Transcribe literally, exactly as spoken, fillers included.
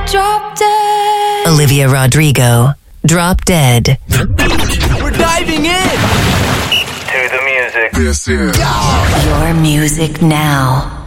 Drop Dead. Olivia Rodrigo, Drop Dead. We're diving in to the music. This is Your music now.